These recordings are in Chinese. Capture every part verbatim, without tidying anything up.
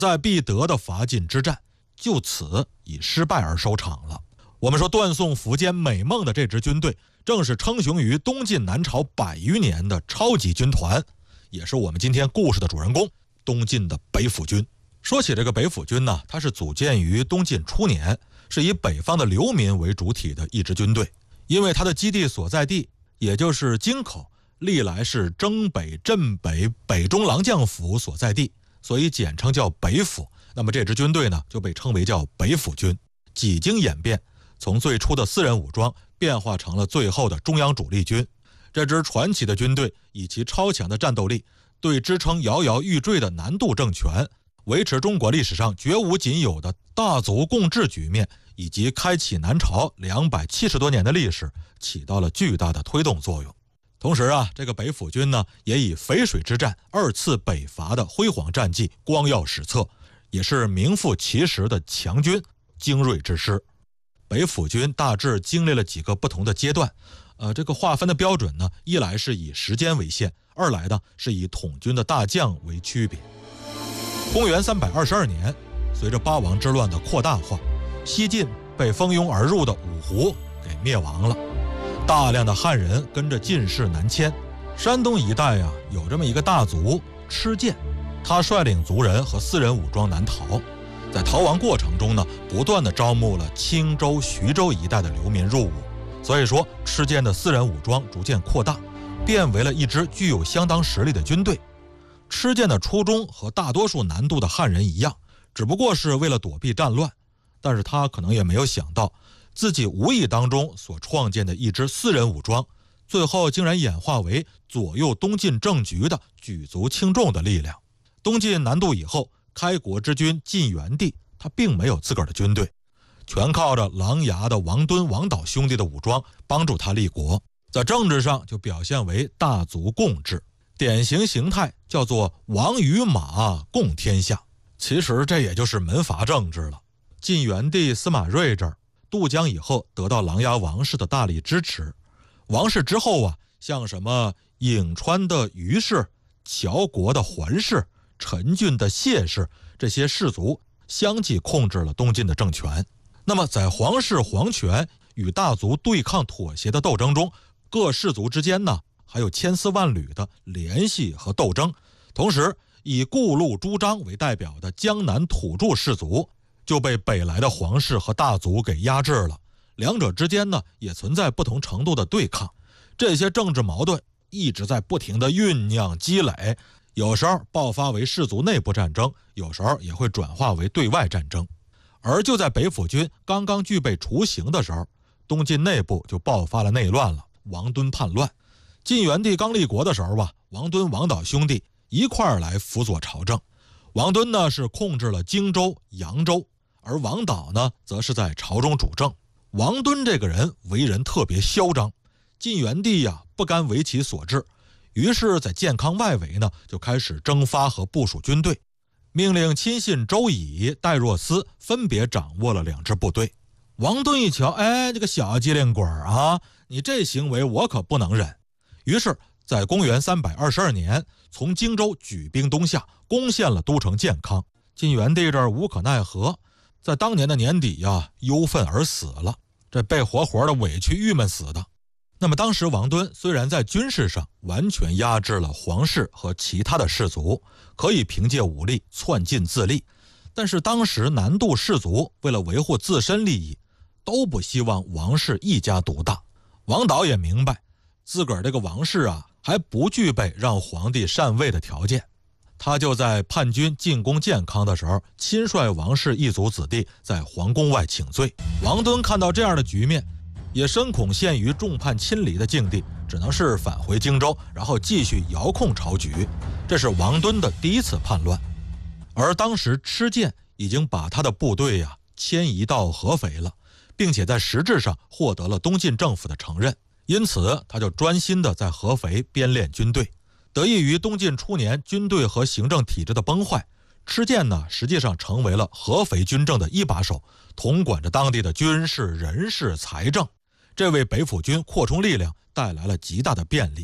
在必得的伐晋之战就此以失败而收场了。我们说断送苻坚美梦的这支军队，正是称雄于东晋南朝百余年的超级军团，也是我们今天故事的主人公——东晋的北府军。说起这个北府军呢，它是组建于东晋初年，是以北方的流民为主体的一支军队。因为它的基地所在地，也就是京口，历来是征北、镇北、北中郎将府所在地，所以简称叫北府。那么这支军队呢，就被称为叫北府军。几经演变，从最初的私人武装变化成了最后的中央主力军。这支传奇的军队以其超强的战斗力，对支撑摇摇欲坠的南渡政权，维持中国历史上绝无仅有的大族共治局面，以及开启南朝两百七十多年的历史，起到了巨大的推动作用。同时啊，这个北府军呢，也以淝水之战二次北伐的辉煌战绩光耀史册，也是名副其实的强军、精锐之师。北府军大致经历了几个不同的阶段，呃，这个划分的标准呢，一来是以时间为限，二来呢是以统军的大将为区别。公元三百二十二年，随着八王之乱的扩大化，西晋被蜂拥而入的五胡给灭亡了，大量的汉人跟着晋士南迁。山东一带啊，有这么一个大族吃剑，他率领族人和私人武装南逃，在逃亡过程中呢，不断的招募了青州、徐州一带的流民入伍。所以说，吃剑的私人武装逐渐扩大，变为了一支具有相当实力的军队。吃剑的初衷和大多数南渡的汉人一样，只不过是为了躲避战乱，但是他可能也没有想到，自己无意当中所创建的一支私人武装，最后竟然演化为左右东晋政局的举足轻重的力量。东晋南渡以后，开国之君晋元帝他并没有自个儿的军队，全靠着琅琊的王敦、王导兄弟的武装帮助他立国。在政治上就表现为大族共治，典型形态叫做王与马共天下。其实这也就是门阀政治了。晋元帝司马睿这儿渡江以后，得到琅琊王氏的大力支持。王氏之后啊，像什么颍川的于氏、乔国的桓氏、陈郡的谢氏，这些氏族相继控制了东晋的政权。那么在皇室皇权与大族对抗妥协的斗争中，各氏族之间呢，还有千丝万缕的联系和斗争。同时，以顾陆朱张为代表的江南土著氏族就被北来的皇室和大族给压制了，两者之间呢，也存在不同程度的对抗。这些政治矛盾一直在不停的酝酿积累，有时候爆发为氏族内部战争，有时候也会转化为对外战争。而就在北府军刚刚具备雏形的时候，东晋内部就爆发了内乱了，王敦叛乱。晋元帝刚立国的时候吧，王敦、王导兄弟一块儿来辅佐朝政。王敦呢是控制了荆州、扬州，而王导呢则是在朝中主政。王敦这个人为人特别嚣张，晋元帝呀不甘为其所制，于是在建康外围呢就开始征发和部署军队，命令亲信周乙、戴若思分别掌握了两支部队。王敦一瞧，哎，这个小机灵鬼啊，你这行为我可不能忍。于是在公元三百二十二年，从荆州举兵东下，攻陷了都城建康。晋元帝这儿无可奈何，在当年的年底呀，忧愤而死了，这被活活的委屈郁闷死的。那么当时王敦虽然在军事上完全压制了皇室和其他的氏族，可以凭借武力篡晋自立，但是当时南渡氏族为了维护自身利益，都不希望王室一家独大。王导也明白自个儿这个王室啊还不具备让皇帝禅位的条件，他就在叛军进攻建康的时候，亲率王室一族子弟在皇宫外请罪。王敦看到这样的局面，也深恐陷于众叛亲离的境地，只能是返回荆州，然后继续遥控朝局。这是王敦的第一次叛乱。而当时吃剑已经把他的部队呀、啊、迁移到合肥了，并且在实质上获得了东晋政府的承认，因此他就专心的在合肥编练军队。得益于东晋初年军队和行政体制的崩坏，吃剑呢实际上成为了合肥军政的一把手，统管着当地的军事、人事、财政，这为北府军扩充力量带来了极大的便利。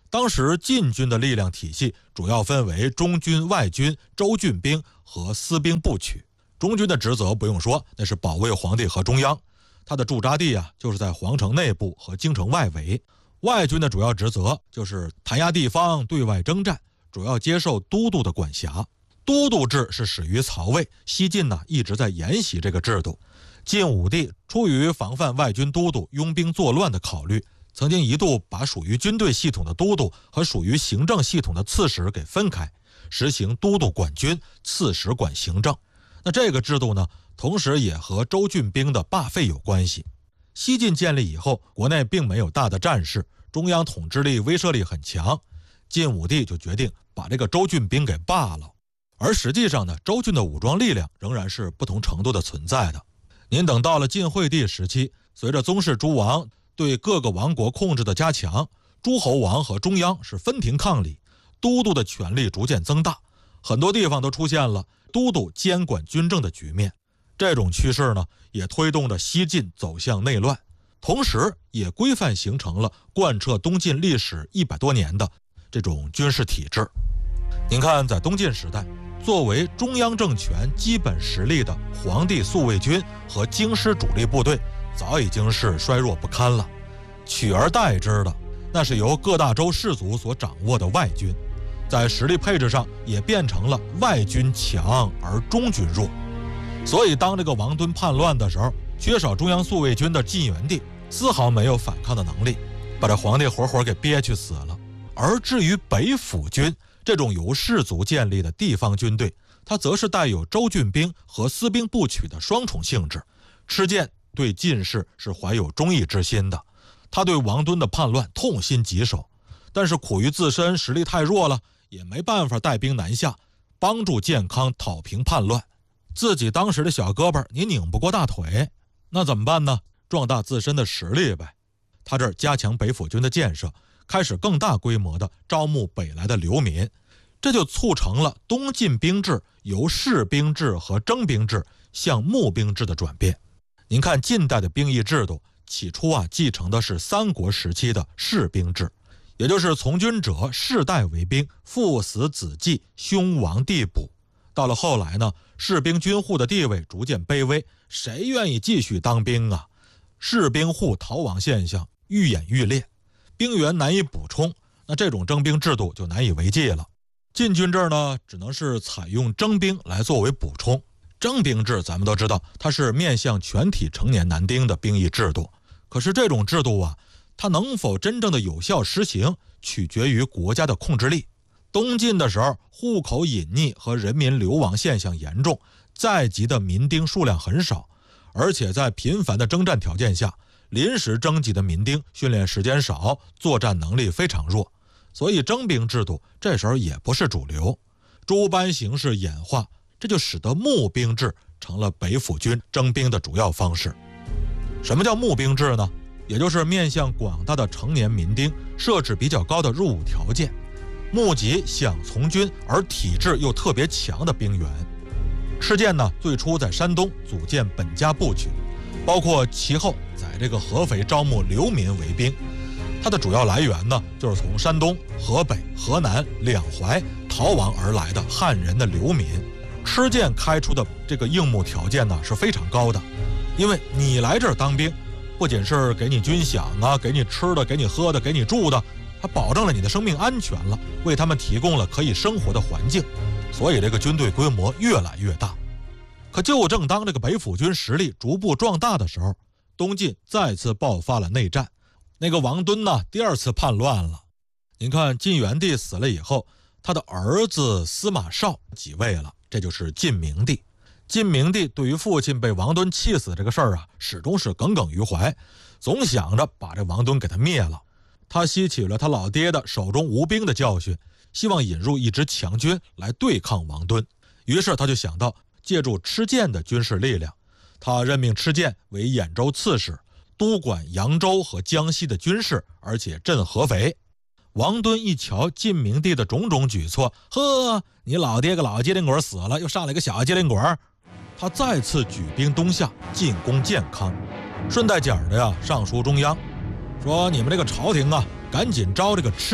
当时晋军的力量体系主要分为中军、外军、州郡兵和司兵部曲。中军的职责不用说，那是保卫皇帝和中央，他的驻扎地啊就是在皇城内部和京城外围。外军的主要职责就是弹压地方，对外征战，主要接受都督的管辖。都督制是始于曹魏，西晋呢一直在沿袭这个制度。晋武帝出于防范外军都督拥兵作乱的考虑，曾经一度把属于军队系统的都督和属于行政系统的刺史给分开，实行都督管军，刺史管行政。那这个制度呢，同时也和州郡兵的罢废有关系。西晋建立以后，国内并没有大的战事，中央统治力威慑力很强，晋武帝就决定把这个州郡兵给罢了。而实际上呢，州郡的武装力量仍然是不同程度的存在的。您等到了晋惠帝时期，随着宗室诸王对各个王国控制的加强，诸侯王和中央是分庭抗礼，都督的权力逐渐增大，很多地方都出现了都督监管军政的局面。这种趋势呢，也推动着西晋走向内乱，同时也规范形成了贯彻东晋历史一百多年的这种军事体制。您看，在东晋时代，作为中央政权基本实力的皇帝宿卫军和京师主力部队早已经是衰弱不堪了，取而代之的那是由各大州氏族所掌握的外军，在实力配置上也变成了外军强而中军弱。所以当这个王敦叛乱的时候，缺少中央宿卫军的晋元帝丝毫没有反抗的能力，把这皇帝活活给憋屈死了。而至于北府军这种由士族建立的地方军队，它则是带有州郡兵和司兵部曲的双重性质。郗鉴对晋士是怀有忠义之心的，他对王敦的叛乱痛心疾首，但是苦于自身实力太弱了，也没办法带兵南下帮助建康讨平叛乱。自己当时的小胳膊你拧不过大腿，那怎么办呢？壮大自身的实力呗。他这儿加强北府军的建设，开始更大规模的招募北来的流民，这就促成了东晋兵制由士兵制和征兵制向募兵制的转变。您看近代的兵役制度，起初啊继承的是三国时期的士兵制，也就是从军者世代为兵，父死子继，兄亡弟补。到了后来呢，士兵军户的地位逐渐卑微，谁愿意继续当兵啊？士兵户逃亡现象愈演愈烈，兵源难以补充，那这种征兵制度就难以为继了。晋军这儿呢，只能是采用征兵来作为补充。征兵制咱们都知道，它是面向全体成年男丁的兵役制度。可是这种制度啊，它能否真正的有效实行，取决于国家的控制力。东晋的时候，户口隐匿和人民流亡现象严重，在籍的民丁数量很少，而且在频繁的征战条件下，临时征集的民丁训练时间少，作战能力非常弱，所以征兵制度这时候也不是主流。诸般形势演化，这就使得募兵制成了北府军征兵的主要方式。什么叫募兵制呢？也就是面向广大的成年民丁设置比较高的入伍条件，募集想从军而体质又特别强的兵员。郗鉴呢，最初在山东组建本家部曲，包括其后在这个合肥招募流民为兵。它的主要来源呢，就是从山东、河北、河南两淮逃亡而来的汉人的流民。郗鉴开出的这个应募条件呢是非常高的，因为你来这儿当兵，不仅是给你军饷啊，给你吃的，给你喝的，给你住的，还保证了你的生命安全了，为他们提供了可以生活的环境，所以这个军队规模越来越大。可就正当这个北府军实力逐步壮大的时候，东晋再次爆发了内战。那个王敦呢，第二次叛乱了。您看晋元帝死了以后，他的儿子司马绍即位了，这就是晋明帝。晋明帝对于父亲被王敦气死这个事儿啊，始终是耿耿于怀，总想着把这王敦给他灭了。他吸取了他老爹的手中无兵的教训，希望引入一支强军来对抗王敦。于是他就想到借助郗鉴的军事力量，他任命郗鉴为兖州刺史，督管扬州和江西的军事，而且镇合肥。王敦一瞧晋明帝的种种举措，呵，你老爹个老机灵鬼死了，又上来个小机灵鬼，他再次举兵东下进攻建康，顺带脚的呀上书中央，说你们这个朝廷啊，赶紧招这个郗鉴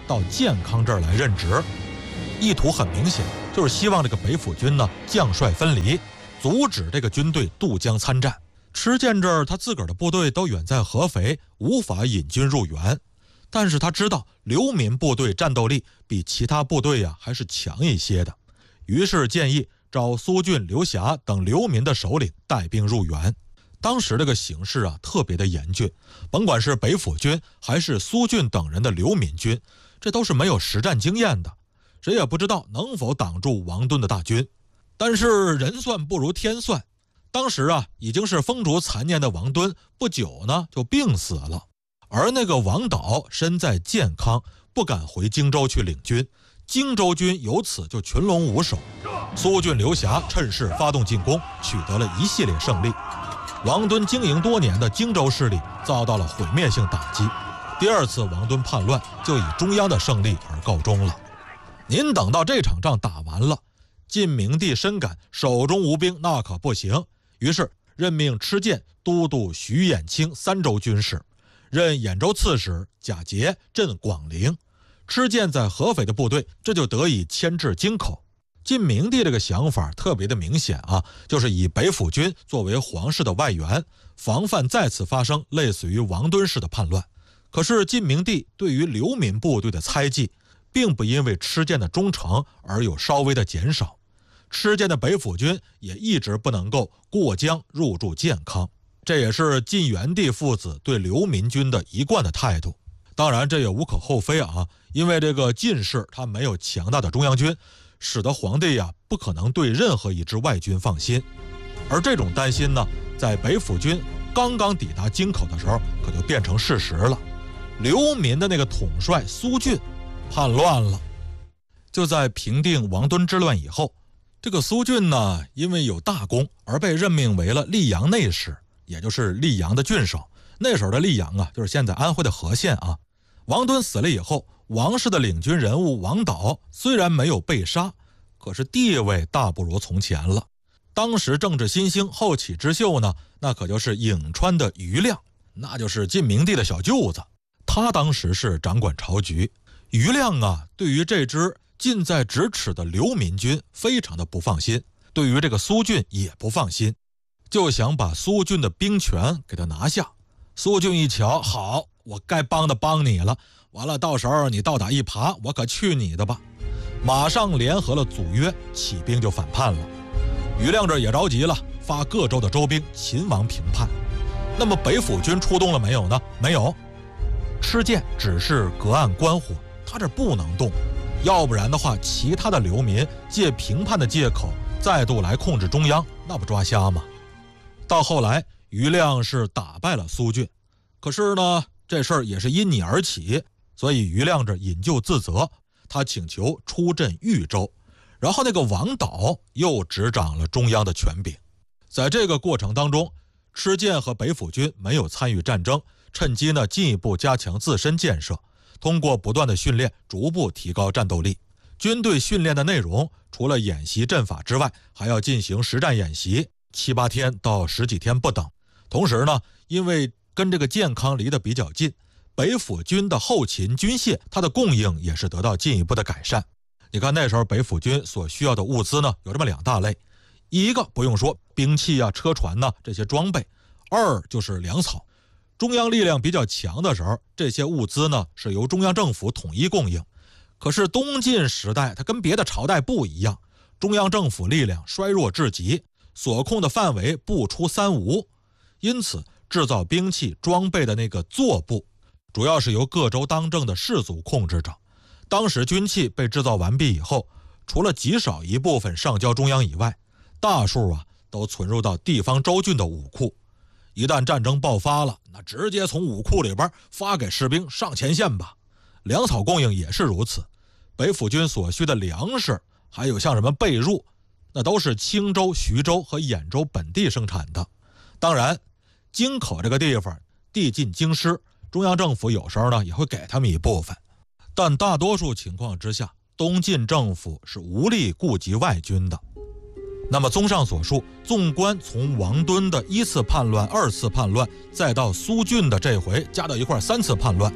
到建康这儿来任职，意图很明显，就是希望这个北府军呢将帅分离，阻止这个军队渡江参战。吃见这儿，他自个儿的部队都远在合肥，无法引军入援，但是他知道流民部队战斗力比其他部队呀、啊、还是强一些的，于是建议找苏峻、刘霞等流民的首领带兵入援。当时这个形势啊特别的严峻，甭管是北府军还是苏峻等人的流民军，这都是没有实战经验的，谁也不知道能否挡住王敦的大军。但是人算不如天算，当时啊已经是风烛残年的王敦不久呢就病死了，而那个王导身在建康，不敢回荆州去领军，荆州军由此就群龙无首。苏峻、刘霞趁势发动进攻，取得了一系列胜利。王敦经营多年的荆州势力遭到了毁灭性打击，第二次王敦叛乱就以中央的胜利而告终了。您等到这场仗打完了，晋明帝深感手中无兵那可不行，于是任命郗鉴都督徐衍清三州军事，任兖州刺史，贾节镇广陵。郗鉴在合肥的部队这就得以迁至京口。晋明帝这个想法特别的明显啊，就是以北府军作为皇室的外援，防范再次发生类似于王敦式的叛乱。可是晋明帝对于流民部队的猜忌，并不因为郗鉴的忠诚而有稍微的减少。郗鉴的北府军也一直不能够过江入驻建康，这也是晋元帝父子对流民军的一贯的态度。当然这也无可厚非啊，因为这个晋氏他没有强大的中央军，使得皇帝呀、啊、不可能对任何一支外军放心。而这种担心呢，在北府军刚刚抵达京口的时候可就变成事实了。流民的那个统帅苏峻叛乱了。就在平定王敦之乱以后，这个苏峻呢因为有大功而被任命为了溧阳内史，也就是溧阳的郡守。那时候的溧阳啊就是现在安徽的和县啊。王敦死了以后，王氏的领军人物王导虽然没有被杀，可是地位大不如从前了。当时政治新兴后起之秀呢，那可就是颍川的余亮，那就是晋明帝的小舅子，他当时是掌管朝局。余亮啊对于这支近在咫尺的流民军非常的不放心，对于这个苏峻也不放心，就想把苏峻的兵权给他拿下。苏峻一瞧，好，我该帮的帮你了，完了到时候你倒打一耙，我可去你的吧。马上联合了祖约，起兵就反叛了。余亮这也着急了，发各州的州兵勤王平叛。那么北府军出动了没有呢？没有。郗鉴只是隔岸观火，他这不能动，要不然的话其他的流民借平叛的借口再度来控制中央，那不抓瞎吗？到后来余亮是打败了苏峻，可是呢这事儿也是因你而起，所以余亮这引咎自责，他请求出镇豫州。然后那个王导又执掌了中央的权柄。在这个过程当中，郗鉴和北府军没有参与战争，趁机呢进一步加强自身建设，通过不断的训练逐步提高战斗力。军队训练的内容除了演习阵法之外，还要进行实战演习，七八天到十几天不等。同时呢，因为跟这个建康离得比较近，北府军的后勤军械它的供应也是得到进一步的改善。你看那时候北府军所需要的物资呢有这么两大类，一个不用说，兵器啊、车船呐、啊、这些装备；二就是粮草。中央力量比较强的时候，这些物资呢是由中央政府统一供应。可是东晋时代它跟别的朝代不一样，中央政府力量衰弱至极，所控的范围不出三吴，因此制造兵器装备的那个作部主要是由各州当政的士族控制着。当时军器被制造完毕以后，除了极少一部分上交中央以外，大数啊都存入到地方州郡的武库。一旦战争爆发了，那直接从武库里边发给士兵上前线吧。粮草供应也是如此，北府军所需的粮食还有像什么被褥，那都是青州、徐州和兖州本地生产的。当然京口这个地方地近京师，中央政府有时候呢也会给他们一部分，但大多数情况之下，东晋政府是无力顾及外军的。那么综上所述，纵观从王敦的一次叛乱、二次叛乱，再到苏峻的这回加到一块三次叛乱，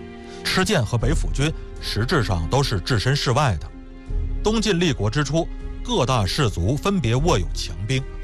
赤剑和北府军实质上都是置身事外的。东晋立国之初，各大氏族分别握有强兵，